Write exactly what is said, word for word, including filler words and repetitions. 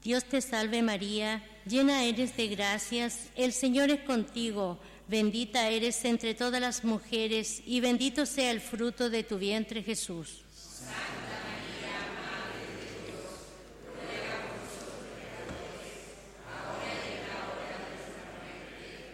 Dios te salve María, llena eres de gracias, el Señor es contigo, bendita eres entre todas las mujeres y bendito sea el fruto de tu vientre Jesús.